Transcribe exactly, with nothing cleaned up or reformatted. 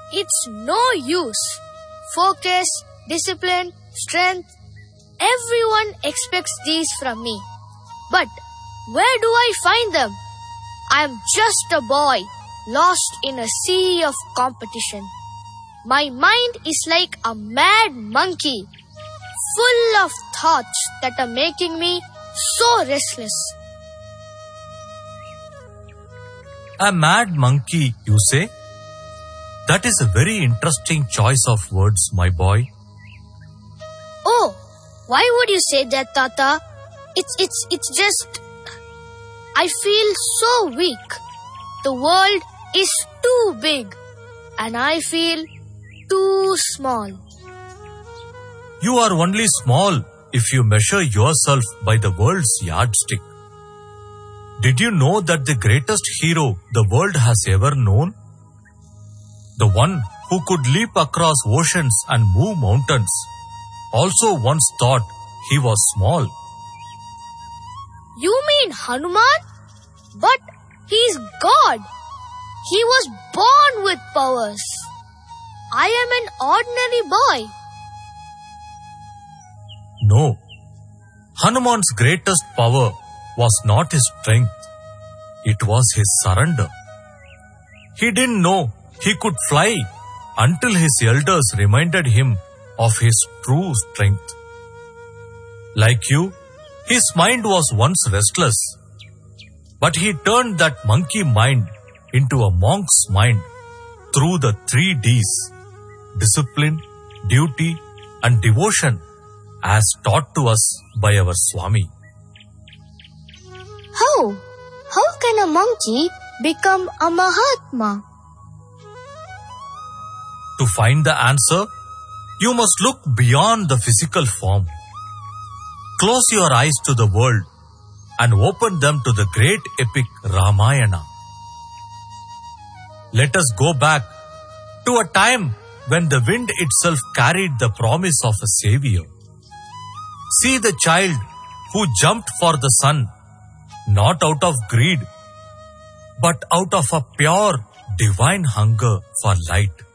It's no use. Focus, discipline, strength. Everyone expects these from me. But where do I find them? I'm just a boy, lost in a sea of competition. My mind is like a mad monkey, full of thoughts that are making me so restless. A mad monkey, you say? That is a very interesting choice of words, my boy. Oh, why would you say that, Tata? It's, it's, it's just... I feel so weak. The world is too big and I feel too small. You are only small if you measure yourself by the world's yardstick. Did you know that the greatest hero the world has ever known, the one who could leap across oceans and move mountains, also once thought he was small? You mean Hanuman? But he's God. He was born with powers. I am an ordinary boy. No. Hanuman's greatest power was not his strength. It was his surrender. He didn't know he could fly until his elders reminded him of his true strength. Like you, his mind was once restless, but he turned that monkey mind into a monk's mind through the three D's: discipline, duty, and devotion, as taught to us by our Swami. How? How can a monkey become a Mahatma? To find the answer, you must look beyond the physical form. Close your eyes to the world and open them to the great epic Ramayana. Let us go back to a time when the wind itself carried the promise of a savior. See the child who jumped for the sun, not out of greed, but out of a pure divine hunger for light.